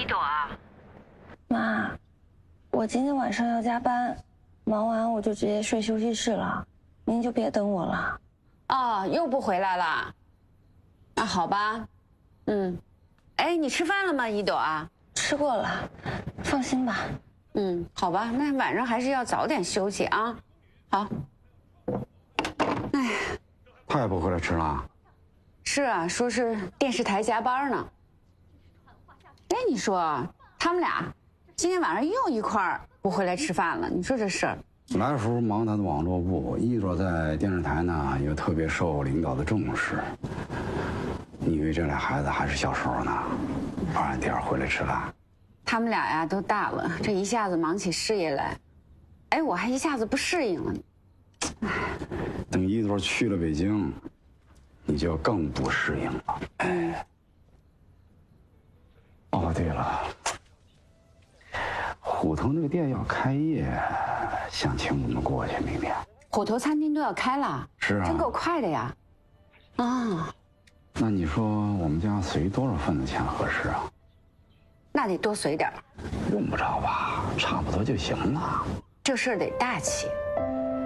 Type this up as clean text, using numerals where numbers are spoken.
朵啊， 妈，我今天晚上要加班，忙完我就直接睡休息室了，您就别等我了。 哦，又不回来了？那好吧，哎，你吃饭了吗，一朵啊？ 吃过了，放心吧。 好吧，那晚上还是要早点休息啊。好。哎， 他也不回来吃了？ 是啊，说是电视台加班呢。哎，你说他们俩今天晚上又一块儿不回来吃饭了，你说这事儿？ 来的时候忙他的网络部，一朵在电视台呢，又特别受领导的重视。你以为这俩孩子还是小时候呢？晚上点回来吃饭？ 他们俩呀都大了，这一下子忙起事业来，哎，我还一下子不适应了。 等一朵去了北京，你就更不适应了。哦，对了，虎头那个店要开业，想请我们过去明天。 虎头餐厅都要开了， 是啊， 真够快的呀。啊， 那你说我们家随多少份子钱合适啊？ 那得多随点。 用不着吧，差不多就行了。 这事儿得大气。